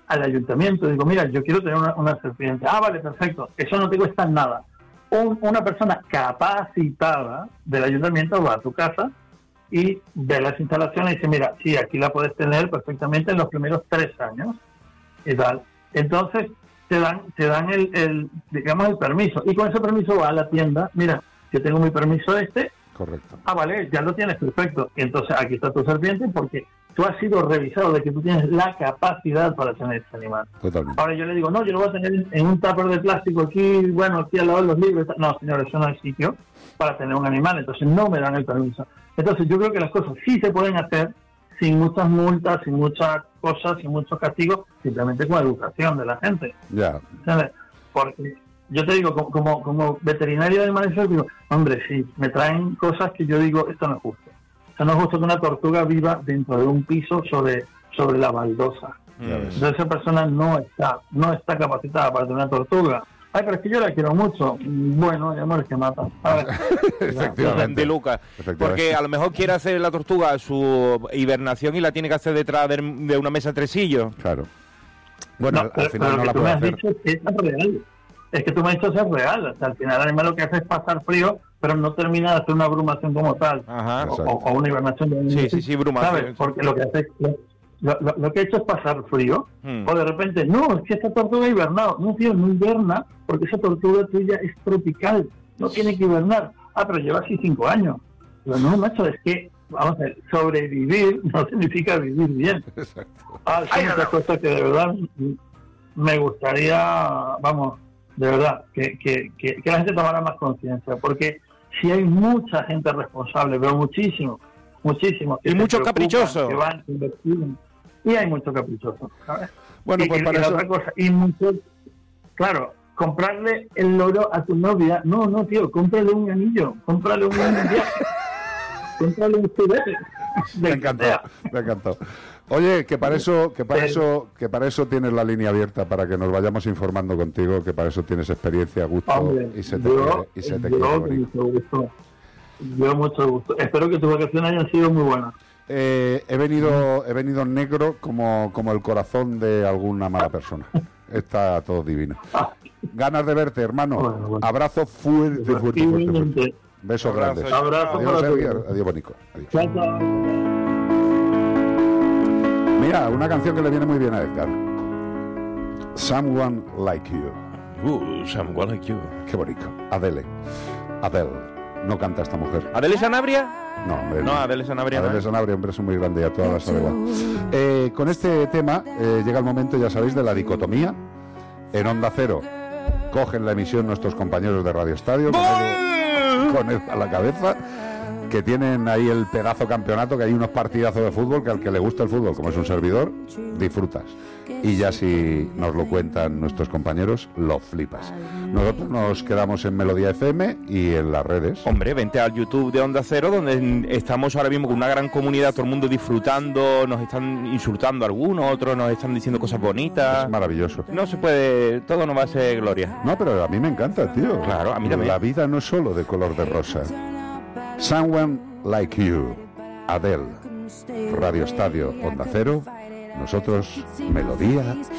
al ayuntamiento, digo, mira, yo quiero tener una serpiente. Ah, vale, perfecto, eso no te cuesta nada. Una persona capacitada del ayuntamiento va a tu casa y ve las instalaciones y dice, mira, sí, aquí la puedes tener perfectamente en los primeros 3 años y tal. Entonces te dan el digamos, el permiso, y con ese permiso va a la tienda, mira, yo tengo mi permiso Correcto. Ah, vale, ya lo tienes, perfecto. Y entonces aquí está tu serpiente porque tú has sido revisado de que tú tienes la capacidad para tener ese animal. Totalmente. Ahora yo le digo, no, yo lo voy a tener en un tupper de plástico aquí, bueno, aquí al lado de los libros. No, señor, eso no es sitio para tener un animal, entonces no me dan el permiso. Entonces yo creo que las cosas sí se pueden hacer sin muchas multas, sin muchas cosas, sin muchos castigos, simplemente con educación de la gente. Ya. ¿Sabes? Porque yo te digo, como veterinario de animales, digo, hombre, sí, me traen cosas que yo digo, esto no es justo. Esto no es justo que una tortuga viva dentro de un piso sobre la baldosa. Entonces esa persona no está capacitada para tener una tortuga. Ay, pero es que yo la quiero mucho. Bueno, hay amores que matan. Efectivamente. Lucas, porque a lo mejor quiere hacer la tortuga su hibernación y la tiene que hacer detrás de una mesa de tresillos. Claro. Bueno, al final pero no la puede hacer. Es que tú me has dicho que es real. O sea, al final el animal lo que hace es pasar frío, pero no termina de hacer una brumación como tal. Ajá. O una hibernación de un Sí, brumación. ¿sabes? Porque lo que hace lo que ha hecho es pasar frío, o de repente, no, es que esta tortuga ha hibernado. No, tío, no hiberna, porque esa tortuga tuya es tropical, no tiene que hibernar. Ah, pero lleva así 5 años. Pero no, macho, es que, vamos a ver, sobrevivir no significa vivir bien. Exacto. Son muchas cosas que de verdad me gustaría, vamos, de verdad, que la gente tomara más conciencia, porque si hay mucha gente responsable, veo muchísimo, y muchos caprichosos. Que van a invertir, y hay muchos caprichosos, ¿sabes? Bueno, pues para eso... otra cosa, y muchos, claro, comprarle el loro a tu novia, no, tío, cómprale un anillo, cómprale un viaje, cómprale un juguete. Me encantó. Oye, que para eso tienes la línea abierta, para que nos vayamos informando contigo, que para eso tienes experiencia, gusto, hombre, y se te quiere. Yo mucho gusto. Espero que tus vacaciones hayan sido muy buenas. He venido negro como el corazón de alguna mala persona. Está todo divino. Ganas de verte, hermano. Bueno. Abrazo fuerte. Besos grandes. Abrazo adiós, para Edgar. Adiós, Bonico. Adiós. Chao. Mira, una canción que le viene muy bien a Edgar. Someone Like You. Someone Like You. Qué bonito. Adele. No canta esta mujer. ¿Adele Sanabria? No, hombre. No, Adele Sanabria. Adele Sanabria, hombre, es muy grande y a todas las sabe igual. Con este tema llega el momento, ya sabéis, de la dicotomía. En Onda Cero cogen la emisión nuestros compañeros de Radio Estadio con él a la cabeza, que tienen ahí el pedazo campeonato, que hay unos partidazos de fútbol que al que le gusta el fútbol, como es un servidor, disfrutas. Y ya si nos lo cuentan nuestros compañeros, lo flipas. Nosotros nos quedamos en Melodía FM y en las redes. Hombre, vente al YouTube de Onda Cero, donde estamos ahora mismo con una gran comunidad, todo el mundo disfrutando, nos están insultando algunos, otros nos están diciendo cosas bonitas. Es maravilloso. No se puede, todo no va a ser gloria. No, pero a mí me encanta, tío. Claro, a mí también. La vida no es solo de color de rosa. Someone Like You, Adele, Radio Estadio, Onda Cero, nosotros, Melodía